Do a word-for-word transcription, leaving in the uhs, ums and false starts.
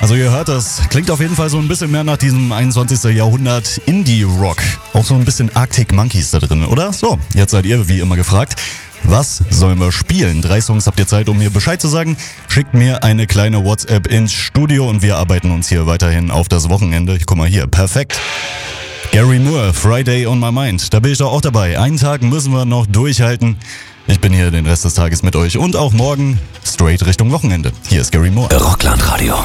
Also ihr hört das, klingt auf jeden Fall so ein bisschen mehr nach diesem einundzwanzigsten Jahrhundert Indie-Rock. Auch so ein bisschen Arctic Monkeys da drin, oder? So, jetzt seid ihr wie immer gefragt. Was sollen wir spielen? Drei Songs habt ihr Zeit, um mir Bescheid zu sagen. Schickt mir eine kleine WhatsApp ins Studio und wir arbeiten uns hier weiterhin auf das Wochenende. Guck mal hier, perfekt. Gary Moore, Friday on my mind. Da bin ich doch auch dabei. Einen Tag müssen wir noch durchhalten. Ich bin hier den Rest des Tages mit euch und auch morgen straight Richtung Wochenende. Hier ist Gary Moore. Rockland Radio.